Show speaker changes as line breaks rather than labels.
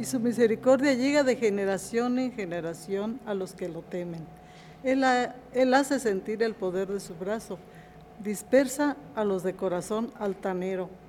su misericordia llega de generación en generación a los que lo temen. Él hace sentir el poder de su brazo, dispersa a los de corazón altanero.